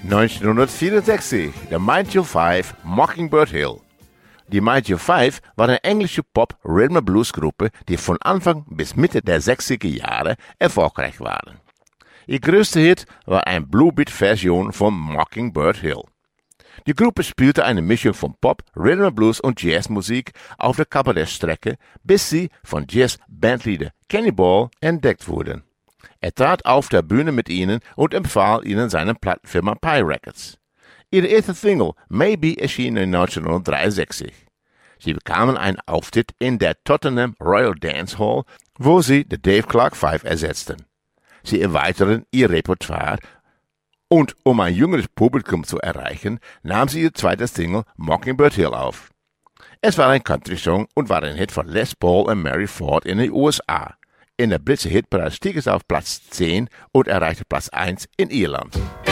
1964, The Mighty Five, Mockingbird Hill. Die Mighty Five war eine englische Pop-Rhythm-and-Blues-Gruppe, die von Anfang bis Mitte der 60er Jahre erfolgreich waren. Ihr größter Hit war eine Bluebeat-Version von Mockingbird Hill. Die Gruppe spielte eine Mischung von Pop, Rhythm and Blues und Jazzmusik auf der Kabarettstrecke, bis sie von Jazz-Bandleader Kenny Ball entdeckt wurden. Er trat auf der Bühne mit ihnen und empfahl ihnen seine Plattenfirma Pie Records. Ihre erste Single Maybe erschien 1963. Sie bekamen einen Auftritt in der Tottenham Royal Dance Hall, wo sie The Dave Clark Five ersetzten. Sie erweiterten ihr Repertoire und um ein jüngeres Publikum zu erreichen, nahm sie ihr zweites Single Mockingbird Hill auf. Es war ein Country-Song und war ein Hit von Les Paul und Mary Ford in den USA. In der britischen Hitparade stieg es auf Platz 10 und erreichte Platz 1 in Irland.